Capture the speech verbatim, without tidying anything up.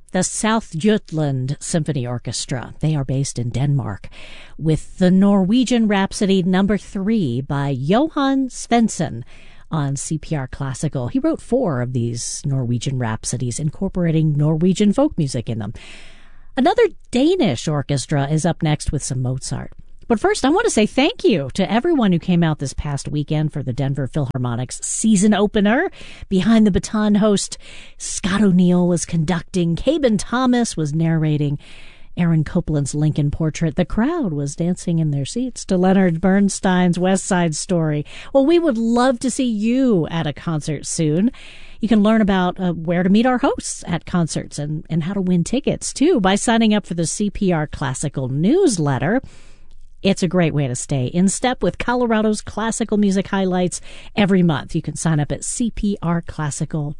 the South Jutland Symphony Orchestra. They are based in Denmark with the Norwegian Rhapsody number three by Johan Svensson on C P R Classical. He wrote four of these Norwegian Rhapsodies, incorporating Norwegian folk music in them. Another Danish orchestra is up next with some Mozart. But first, I want to say thank you to everyone who came out this past weekend for the Denver Philharmonic's season opener. Behind the Baton host, Scott O'Neill was conducting, Caben Thomas was narrating Aaron Copland's Lincoln Portrait. The crowd was dancing in their seats to Leonard Bernstein's West Side Story. Well, we would love to see you at a concert soon. You can learn about uh, where to meet our hosts at concerts and, and how to win tickets, too, by signing up for the C P R Classical newsletter. It's a great way to stay in step with Colorado's classical music highlights every month. You can sign up at c p r classical